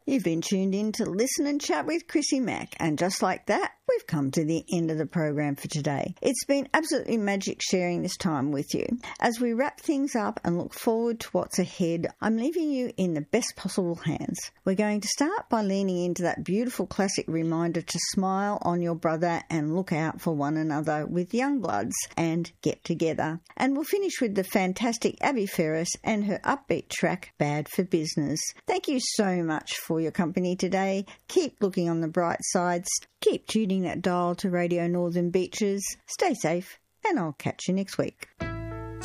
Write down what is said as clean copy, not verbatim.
You've been tuned in to Listen and Chat with Chrissy Mack, and just like that, we've come to the end of the program for today. It's been absolutely magic sharing this time with you. As we wrap things up and look forward to what's ahead, I'm leaving you in the best possible hands. We're going to start by leaning into that beautiful classic reminder to smile on your brother and look out for one another with young bloods and get together. And we'll finish with the fantastic Abby Ferris and her upbeat track, Bad for Business. Thank you so much for your company today. Keep looking on the bright sides. Keep tuning that dial to Radio Northern Beaches. Stay safe, and I'll catch you next week.